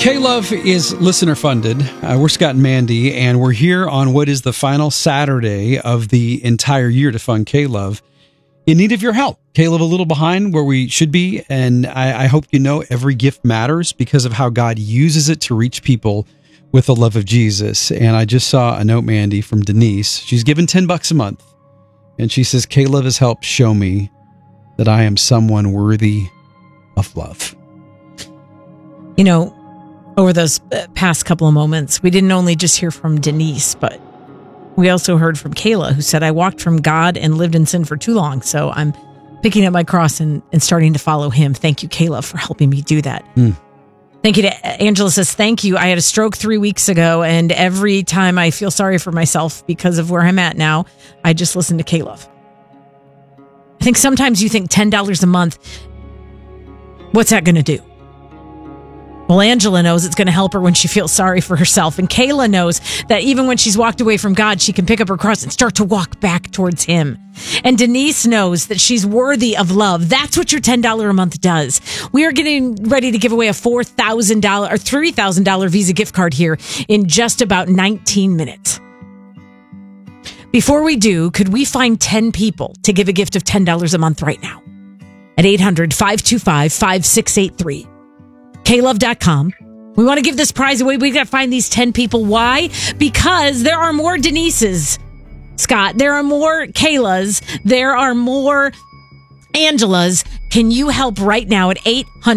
K-Love is listener funded. We're Scott and Mandy, and we're here on what is the final Saturday of the entire year to fund K-Love. In need of your help. K-Love a little behind where we should be, and I hope you know every gift matters because of how God uses it to reach people with the love of Jesus. And I just saw a note, Mandy, from Denise. She's given $10 a month, and she says, K-Love has helped show me that I am someone worthy of love. You know, over those past couple of moments, we didn't only just hear from Denise, but we also heard from Kayla, who said, I walked from God and lived in sin for too long, so I'm picking up my cross and starting to follow him. Thank you, Kayla, for helping me do that. Thank you to Angela says, thank you. I had a stroke 3 weeks ago, and every time I feel sorry for myself because of where I'm at now, I just listen to K-Love. I think sometimes you think $10 a month, what's that going to do? Well, Angela knows it's going to help her when she feels sorry for herself. And Kayla knows that even when she's walked away from God, she can pick up her cross and start to walk back towards him. And Denise knows that she's worthy of love. That's what your $10 a month does. We are getting ready to give away a $4,000 or $3,000 Visa gift card here in just about 19 minutes. Before we do, could we find 10 people to give a gift of $10 a month right now? At 800-525-5683. Klove.com. We want to give this prize away. We got to find these 10 people. Why? Because there are more Denises, Scott. There are more Kaylas. There are more Angelas. Can you help right now at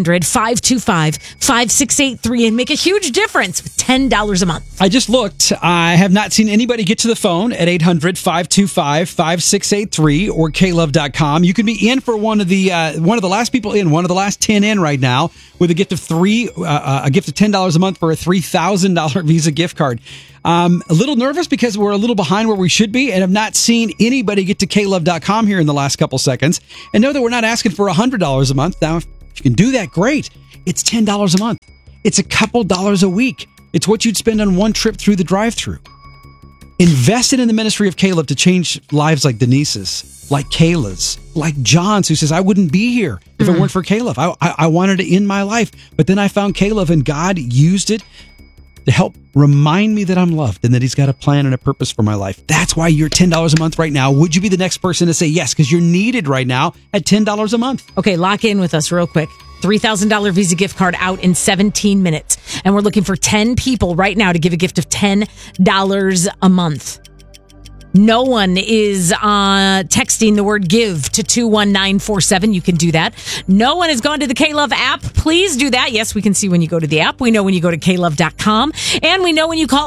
800-525-5683 and make a huge difference with $10 a month? I just looked. I have not seen anybody get to the phone at 800-525-5683 or klove.com. You can be in for one of the last people in, one of the last 10 in right now with a gift of $10 a month for a $3,000 Visa gift card. A little nervous because we're a little behind where we should be and have not seen anybody get to klove.com here in the last couple seconds. And know that we're not asking for $100 a month. Now, if you can do that, great. It's $10 a month. It's a couple dollars a week. It's what you'd spend on one trip through the drive-thru. Invested in the ministry of K-Love to change lives like Denise's, like Kayla's, like John's, who says, I wouldn't be here if it weren't for K-Love. I wanted to end my life, but then I found K-Love and God used it to help remind me that I'm loved and that he's got a plan and a purpose for my life. That's why you're $10 a month right now. Would you be the next person to say yes? Because you're needed right now at $10 a month. Okay, lock in with us real quick. $3,000 Visa gift card out in 17 minutes. And we're looking for 10 people right now to give a gift of $10 a month. No one is texting the word give to 21947. You can do that. No one has gone to the K-Love app. Please do that. Yes, we can see when you go to the app. We know when you go to klove.com. And we know when you call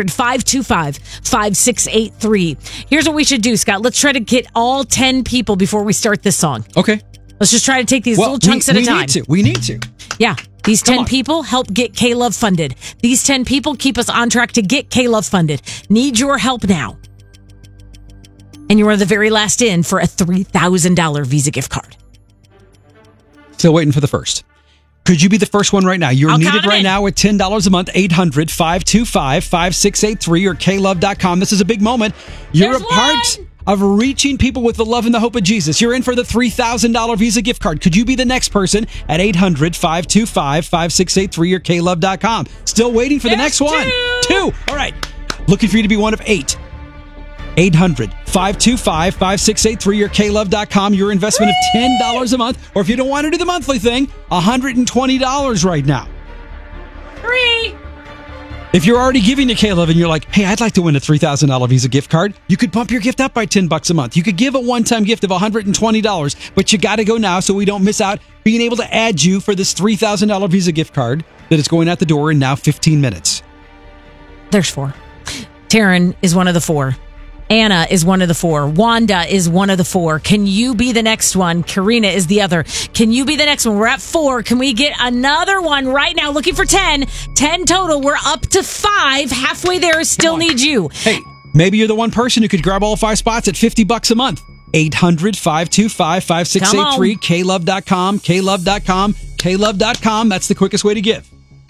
800-525-5683. Here's what we should do, Scott. Let's try to get all 10 people before we start this song. Okay. Let's just try to take these little chunks at a time. We need to. Yeah. These 10 people help get K-Love funded. These 10 people keep us on track to get K-Love funded. Need your help now. And you're the very last in for a $3,000 Visa gift card. Still waiting for the first. Could you be the first one right now? You're needed right now with $10 a month, 800-525-5683 or klove.com. This is a big moment. You're a part of reaching people with the love and the hope of Jesus. You're in for the $3,000 Visa gift card. Could you be the next person at 800-525-5683 or klove.com? Still waiting for the next one. Two. All right. Looking for you to be one of 8. 800-525-5683 or klove.com. Your investment of $10 a month. Or if you don't want to do the monthly thing, $120 right now. 3. If you're already giving to K-Love and you're like, hey, I'd like to win a $3,000 Visa gift card, you could bump your gift up by $10 a month. You could give a one-time gift of $120, but you got to go now so we don't miss out being able to add you for this $3,000 Visa gift card that is going out the door in now 15 minutes. There's 4. Taryn is one of the 4. Anna is one of the 4. Wanda is one of the 4. Can you be the next one? Karina is the other. Can you be the next one? We're at 4. Can we get another one right now? Looking for 10. 10 total. We're up to 5. Halfway there. Still need you. Hey, maybe you're the one person who could grab all 5 spots at $50 a month. 800-525-5683. klove.com. klove.com. klove.com. That's the quickest way to give.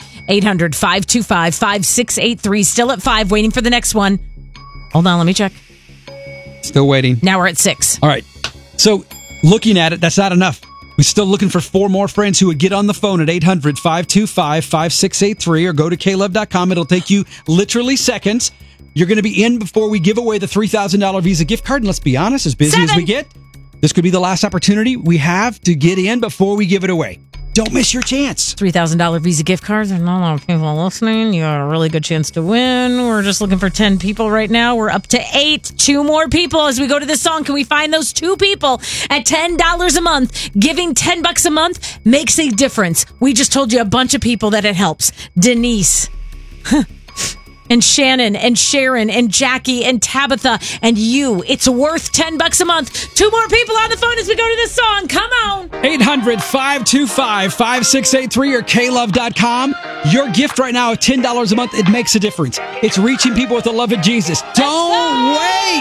800-525-5683. Still at 5. Waiting for the next one. Hold on. Let me check. Still waiting. Now we're at 6. All right. So looking at it, that's not enough. We're still looking for 4 more friends who would get on the phone at 800-525-5683 or go to klove.com. It'll take you literally seconds. You're going to be in before we give away the $3,000 Visa gift card. And let's be honest, as busy as we get, this could be the last opportunity we have to get in before we give it away. Don't miss your chance. $3,000 Visa gift cards. There's not a lot of people listening. You got a really good chance to win. We're just looking for 10 people right now. We're up to 8. 2 more people as we go to this song. Can we find those 2 people at $10 a month? Giving $10 a month makes a difference. We just told you a bunch of people that it helps. Denise. And Shannon and Sharon and Jackie and Tabitha and you. It's worth $10 a month. 2 more people on the phone as we go to this song. Come on. 800-525-5683 or klove.com. Your gift right now of $10 a month, it makes a difference. It's reaching people with the love of Jesus. Don't wait.